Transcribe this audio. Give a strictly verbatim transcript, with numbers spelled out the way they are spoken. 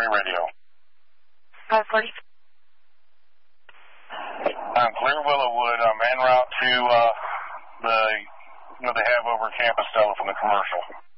forty radio. five forty. I'm Clear Willowwood. I'm en route to uh, the, you know, they have over Campus Stella from the commercial.